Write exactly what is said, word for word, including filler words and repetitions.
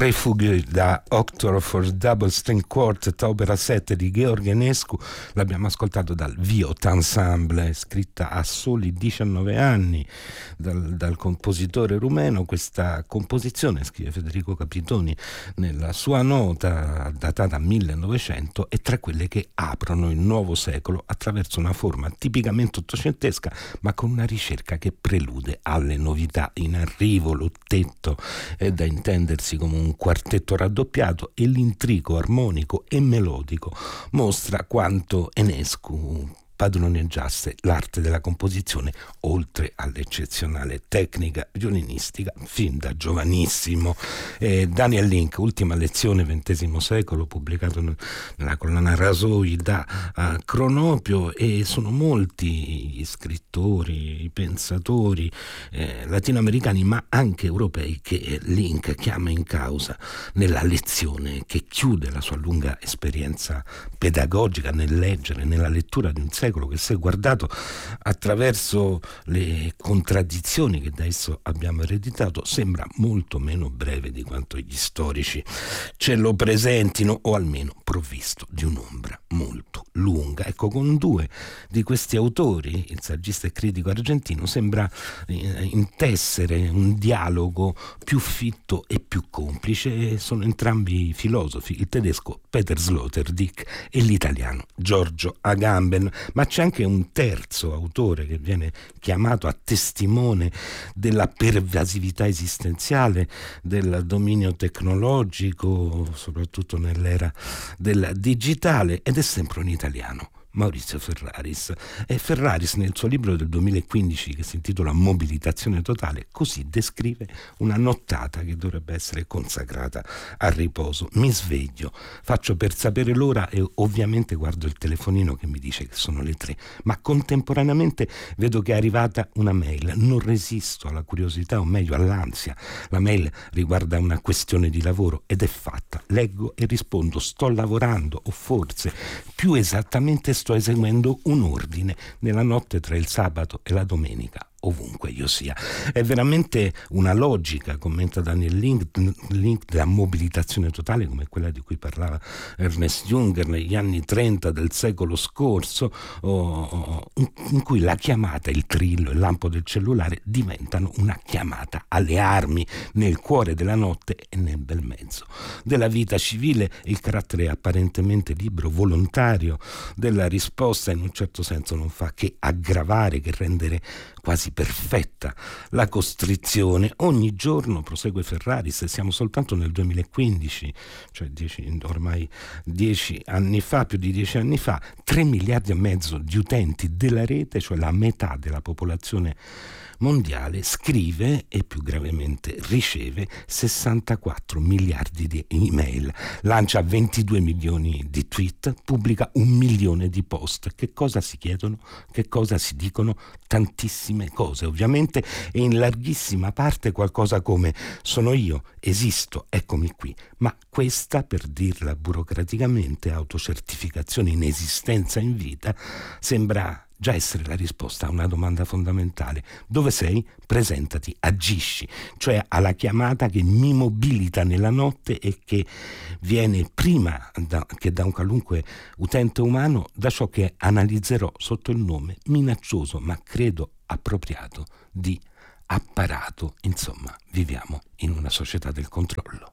Préfugue da Octor for Double String Quartet, opera sette di Georg Enescu. L'abbiamo ascoltato dal Viot Ensemble, scritta a soli diciannove anni dal, dal compositore rumeno. Questa composizione, scrive Federico Capitoni nella sua nota datata millenovecento, è tra quelle che aprono il nuovo secolo attraverso una forma tipicamente ottocentesca, ma con una ricerca che prelude alle novità in arrivo. L'ottetto è da intendersi come un quartetto raddoppiato e l'intrico armonico e melodico mostra quanto Enescu padroneggiasse l'arte della composizione, oltre all'eccezionale tecnica violinistica, fin da giovanissimo. Eh, Daniel Link, Ultima lezione, ventesimo secolo, pubblicato nella collana Rasoi da uh, Cronopio, e sono molti gli scrittori, i pensatori eh, latinoamericani, ma anche europei, che Link chiama in causa nella lezione che chiude la sua lunga esperienza pedagogica nel leggere, nella lettura di un secolo che, se guardato attraverso le contraddizioni che da esso abbiamo ereditato, sembra molto meno breve di quanto gli storici ce lo presentino, o almeno provvisto di un'ombra molto lunga. Ecco, con due di questi autori, il saggista e critico argentino, sembra intessere un dialogo più fitto e più complice. Sono entrambi filosofi, il tedesco Peter Sloterdijk e l'italiano Giorgio Agamben. Ma c'è anche un terzo autore che viene chiamato a testimone della pervasività esistenziale del dominio tecnologico, soprattutto nell'era del digitale, ed è sempre un italiano, Maurizio Ferraris. E Ferraris, nel suo libro del duemilaquindici che si intitola Mobilitazione totale, così descrive una nottata che dovrebbe essere consacrata al riposo. Mi sveglio, faccio per sapere l'ora e ovviamente guardo il telefonino che mi dice che sono le tre, ma contemporaneamente vedo che è arrivata una mail. Non resisto alla curiosità, o meglio all'ansia. La mail riguarda una questione di lavoro ed è fatta. Leggo e rispondo: sto lavorando, o forse più esattamente sto eseguendo un ordine nella notte tra il sabato e la domenica, ovunque io sia. È veramente una logica, commenta Daniel Link, Link della mobilitazione totale, come quella di cui parlava Ernest Junger negli anni trenta del secolo scorso, oh, in cui la chiamata, il trillo, il lampo del cellulare diventano una chiamata alle armi nel cuore della notte e nel bel mezzo della vita civile. Il carattere apparentemente libero, volontario della risposta in un certo senso non fa che aggravare, che rendere quasi perfetta la costrizione. Ogni giorno, prosegue Ferraris, siamo soltanto nel duemilaquindici, cioè dieci, ormai dieci anni fa, più di dieci anni fa, tre miliardi e mezzo di utenti della rete, cioè la metà della popolazione mondiale, scrive e più gravemente riceve sessantaquattro miliardi di email, lancia ventidue milioni di tweet, pubblica un milione di post. Che cosa si chiedono? Che cosa si dicono? Tantissime cose, ovviamente, e in larghissima parte qualcosa come: sono io, esisto, eccomi qui. Ma questa, per dirla burocraticamente, autocertificazione in esistenza in vita, sembra già essere la risposta a una domanda fondamentale: dove sei? Presentati, agisci, cioè alla chiamata che mi mobilita nella notte e che viene prima da, che da un qualunque utente umano da ciò che analizzerò sotto il nome minaccioso, ma credo appropriato, di apparato. Insomma, viviamo in una società del controllo.